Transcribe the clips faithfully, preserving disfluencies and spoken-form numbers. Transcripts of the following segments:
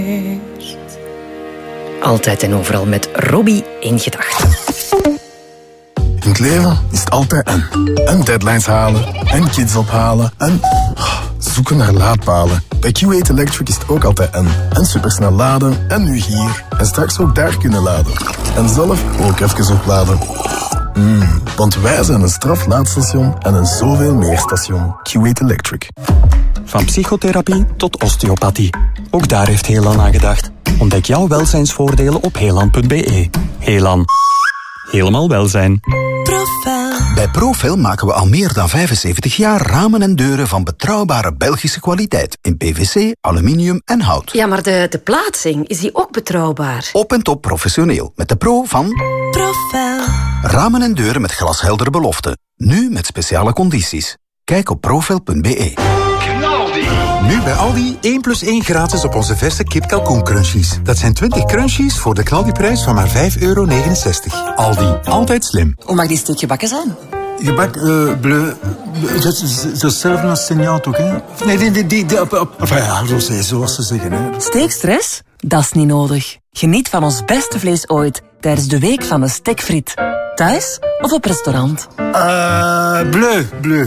Altijd en overal met Robbie in gedachten. In het leven is het altijd en. En deadlines halen, en kids ophalen, en zoeken naar laadpalen. Bij Q eight Electric is het ook altijd en. En supersnel laden, en nu hier. En straks ook daar kunnen laden. En zelf ook even opladen. Mm, want wij zijn een straflaadstation en een zoveel meer station. Q eight Electric. Van psychotherapie tot osteopathie. Ook daar heeft Helan aan gedacht. Ontdek jouw welzijnsvoordelen op helan punt b e. Helan. Helemaal welzijn. Profel. Bij Profel maken we al meer dan vijfenzeventig jaar ramen en deuren van betrouwbare Belgische kwaliteit. In P V C, aluminium en hout. Ja, maar de, de plaatsing, is die ook betrouwbaar? Op en top professioneel. Met de pro van... Profel. Ramen en deuren met glasheldere beloften. Nu met speciale condities. Kijk op profel punt b e. Nu bij Aldi één plus één gratis op onze verse kip kalkoen crunchies. Dat zijn twintig crunchies voor de Knaldiprijs van maar vijf euro negenenzestig. Aldi, altijd slim. Hoe mag die stuk gebakken zijn? Gebak, uh, bleu, dat is hetzelfde als Seniaat ook, hè? Nee, die, die, die, die enfin, ja, zoals ze zeggen, hè. Steekstress? Dat is niet nodig. Geniet van ons beste vlees ooit tijdens de week van de stekfriet. Thuis of op restaurant? Uh, bleu, bleu.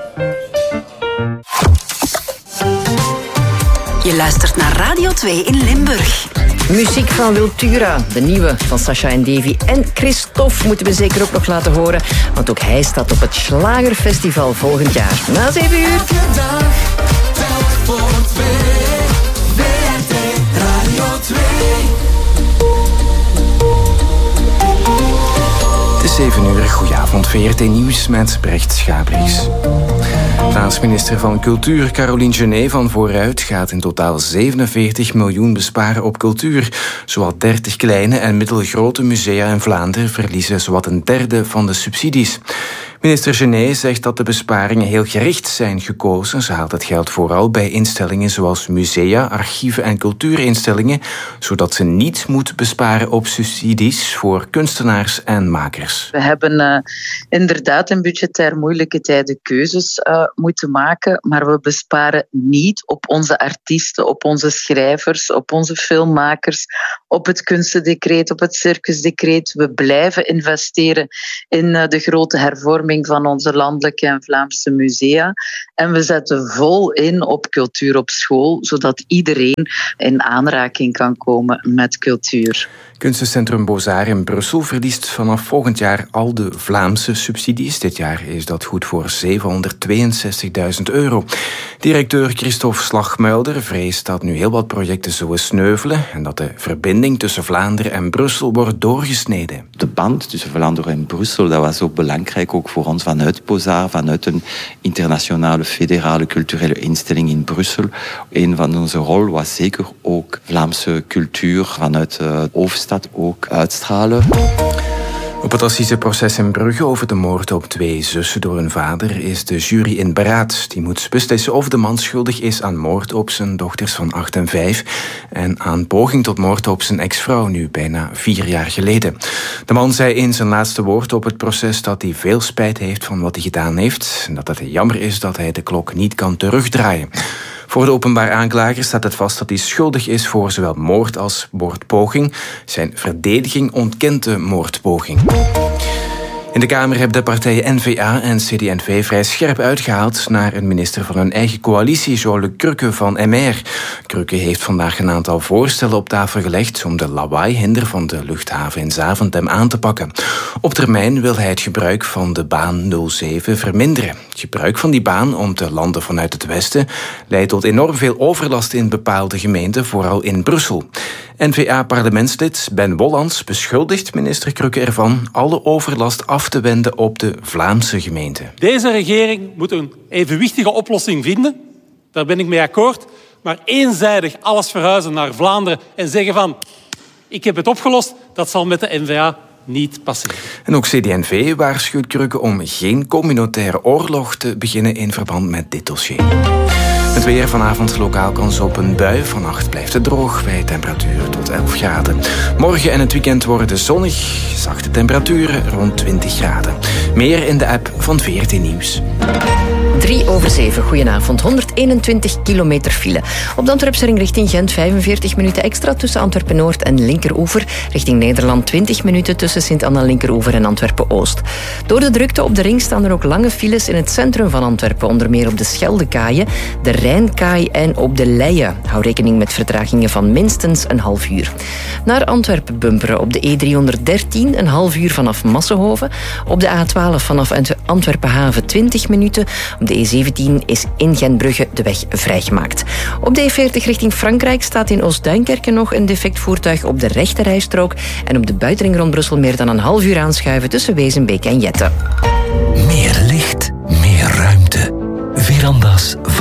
Je luistert naar Radio twee in Limburg. Muziek van Wiltura, de nieuwe van Sasha en Davy. En Christophe moeten we zeker ook nog laten horen, want ook hij staat op het Schlagerfestival volgend jaar. Na zeven uur. Het is zeven uur, goedenavond, V R T Nieuws met Brecht Schabriks. Vlaams minister van Cultuur Caroline Genet van Vooruit gaat in totaal zevenenveertig miljoen besparen op cultuur. Zowat dertig kleine en middelgrote musea in Vlaanderen verliezen zowat een derde van de subsidies. Minister Genet zegt dat de besparingen heel gericht zijn gekozen. Ze haalt het geld vooral bij instellingen zoals musea, archieven en cultuurinstellingen, zodat ze niet moet besparen op subsidies voor kunstenaars en makers. We hebben uh, inderdaad in budgetair moeilijke tijden keuzes uh, moeten maken, maar we besparen niet op onze artiesten, op onze schrijvers, op onze filmmakers, op het kunstendecreet, op het circusdecreet. We blijven investeren in uh, de grote hervorming van onze landelijke en Vlaamse musea. En we zetten vol in op cultuur op school, zodat iedereen in aanraking kan komen met cultuur. Kunstencentrum Beaux-Arts in Brussel verliest vanaf volgend jaar al de Vlaamse subsidies. Dit jaar is dat goed voor zevenhonderdtweeënzestigduizend euro. Directeur Christophe Slagmuilder vreest dat nu heel wat projecten zullen sneuvelen en dat de verbinding tussen Vlaanderen en Brussel wordt doorgesneden. De band tussen Vlaanderen en Brussel, dat was ook belangrijk, ook voor ons vanuit Beaux-Arts, vanuit een internationale federale culturele instelling in Brussel. Een van onze rol was zeker ook Vlaamse cultuur vanuit de hoofdstad ook uitstralen. Op het assiseproces in Brugge over de moord op twee zussen door hun vader is de jury in beraad. Die moet beslissen of de man schuldig is aan moord op zijn dochters van acht en vijf en aan poging tot moord op zijn ex-vrouw, nu bijna vier jaar geleden. De man zei in zijn laatste woord op het proces dat hij veel spijt heeft van wat hij gedaan heeft en dat het jammer is dat hij de klok niet kan terugdraaien. Voor de openbaar aanklager staat het vast dat hij schuldig is voor zowel moord als moordpoging. Zijn verdediging ontkent de moordpoging. In de Kamer hebben de partijen N V A en C D en V vrij scherp uitgehaald naar een minister van hun eigen coalitie, Jean-Luc Cruque van M R. Cruque heeft vandaag een aantal voorstellen op tafel gelegd om de lawaaihinder van de luchthaven in Zaventem aan te pakken. Op termijn wil hij het gebruik van de baan nul zeven verminderen. Het gebruik van die baan om te landen vanuit het westen leidt tot enorm veel overlast in bepaalde gemeenten, vooral in Brussel. N V A-parlementslid Ben Wolans beschuldigt minister Cruque ervan alle overlast af te wenden op de Vlaamse gemeenten. Deze regering moet een evenwichtige oplossing vinden. Daar ben ik mee akkoord. Maar eenzijdig alles verhuizen naar Vlaanderen en zeggen van ik heb het opgelost, dat zal met de N V A niet passeren. En ook C D en V waarschuwt Cruque om geen communautaire oorlog te beginnen in verband met dit dossier. Het weer vanavond lokaal kans op een bui. Vannacht blijft het droog bij temperaturen tot elf graden. Morgen en het weekend worden zonnig. Zachte temperaturen rond twintig graden. Meer in de app van V R T Nieuws. Drie over zeven. Goedenavond. honderdeenentwintig kilometer file. Op de Antwerpse ring richting Gent vijfenveertig minuten extra tussen Antwerpen-Noord en Linkeroever. Richting Nederland twintig minuten tussen Sint-Anna Linkeroever en Antwerpen-Oost. Door de drukte op de ring staan er ook lange files in het centrum van Antwerpen. Onder meer op de Scheldekaaien, de Rijnkaai en op de Leie. Hou rekening met vertragingen van minstens een half uur. Naar Antwerpen bumperen op de E driehonderddertien, een half uur vanaf Massenhoven. Op de A twaalf vanaf Antwerpen-Haven twintig minuten. Op de E zeventien is in Gentbrugge de weg vrijgemaakt. Op de E veertig richting Frankrijk staat in Oost-Duinkerke nog een defect voertuig op de rechte rijstrook. En op de buitenring rond Brussel meer dan een half uur aanschuiven tussen Wezenbeek en Jette. Meer licht, meer ruimte. Veranda's